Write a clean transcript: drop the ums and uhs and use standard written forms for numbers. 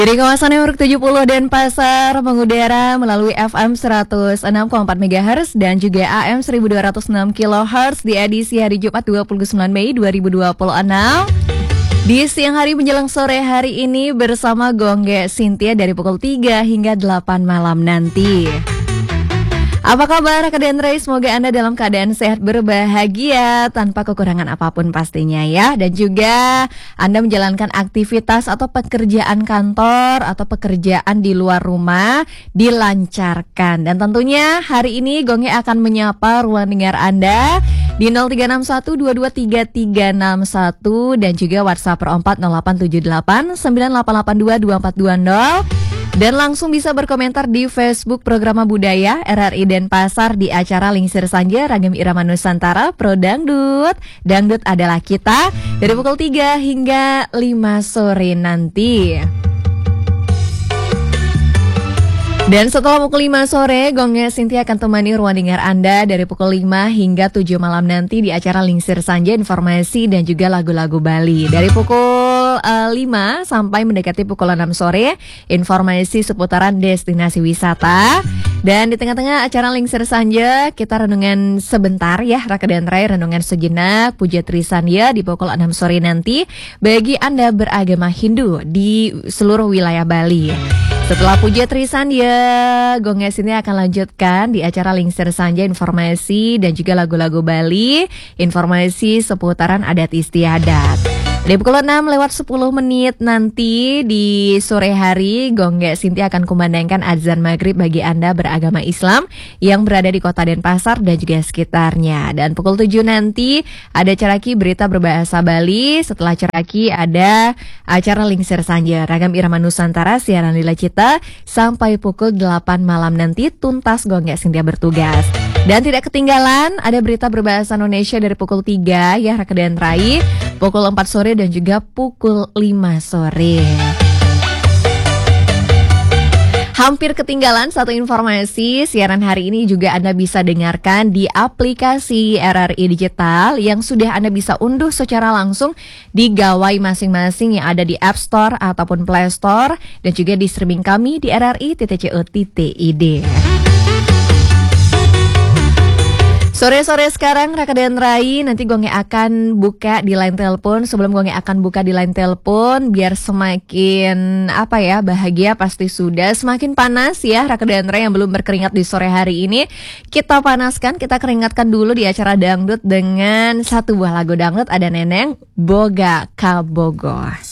Dari kawasan Network 70 Denpasar mengudara melalui FM 106,4 MHz dan juga AM 1206 kHz di edisi hari Jumat 29 Mei 2026. Di siang hari menjelang sore hari ini bersama Gongge Cynthia dari pukul 3 hingga 8 malam nanti. Apa kabar Kak Ray? Semoga Anda dalam keadaan sehat berbahagia tanpa kekurangan apapun pastinya ya. Dan juga Anda menjalankan aktivitas atau pekerjaan kantor atau pekerjaan di luar rumah dilancarkan. Dan tentunya hari ini Gongge akan menyapa ruang dengar Anda di 0361223361 dan juga WhatsApp per 0878 9882 2420. Dan langsung bisa berkomentar di Facebook Programa Budaya RRI Denpasar di acara Lingsir Sanja Ragam Irama Nusantara Pro Dangdut. Dangdut adalah kita dari pukul 3 hingga 5 sore nanti. Dan setelah pukul 5 sore, Gongge Cynthia akan temani ruang dengar Anda dari pukul 5 hingga 7 malam nanti di acara Lingsir Sanja, informasi dan juga lagu-lagu Bali. Dari pukul 5 sampai mendekati pukul 6 sore, informasi seputaran destinasi wisata. Dan di tengah-tengah acara Lingsir Sanja, kita renungan sebentar ya, Raka dan Ray, renungan sejenak, Puja Trisanya di pukul 6 sore nanti bagi Anda beragama Hindu di seluruh wilayah Bali. Setelah Puja Trisanya, Gongge Cynthia akan lanjutkan di acara Lingsir Sanja, informasi dan juga lagu-lagu Bali, informasi seputaran adat istiadat. Di pukul 6 lewat 10 menit nanti di sore hari, Gongge Cynthia akan kumandangkan azan maghrib bagi Anda beragama Islam yang berada di kota Denpasar dan juga sekitarnya. Dan pukul 7 nanti ada Caraki berita berbahasa Bali. Setelah Caraki ada acara Lingsir Sanja Ragam Irama Nusantara siaran Lila Cita sampai pukul 8 malam nanti tuntas Gongge Cynthia bertugas. Dan tidak ketinggalan ada berita berbahasa Indonesia dari pukul 3 ya Raka dan Rai, pukul 4 sore dan juga pukul 5 sore. Hampir ketinggalan satu informasi, siaran hari ini juga Anda bisa dengarkan di aplikasi RRI Digital yang sudah Anda bisa unduh secara langsung di gawai masing-masing yang ada di App Store ataupun Play Store dan juga di streaming kami di rri.co.id. Sore-sore sekarang Raka dan Rai, nanti Gongge akan buka di line telepon. Sebelum Gongge akan buka di line telepon, biar semakin bahagia pasti sudah. Semakin panas ya Raka dan Rai yang belum berkeringat di sore hari ini. Kita panaskan, kita keringatkan dulu di acara dangdut dengan satu buah lagu dangdut. Ada Neneng Boga Kabogo.